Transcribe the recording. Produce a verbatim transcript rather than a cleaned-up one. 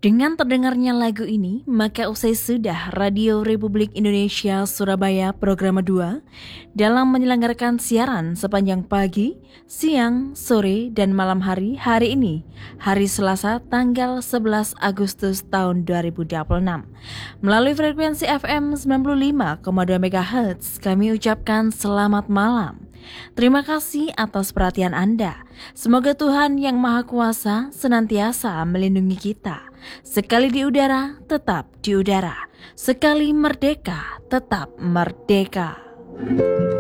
Dengan terdengarnya lagu ini, maka usai sudah Radio Republik Indonesia Surabaya Program dua dalam menyelenggarakan siaran sepanjang pagi, siang, sore, dan malam hari hari ini, hari Selasa tanggal sebelas Agustus tahun dua ribu dua puluh enam. Melalui frekuensi F M sembilan puluh lima koma dua MHz, kami ucapkan selamat malam. Terima kasih atas perhatian Anda. Semoga Tuhan Yang Maha Kuasa senantiasa melindungi kita. Sekali di udara, tetap di udara. Sekali merdeka, tetap merdeka.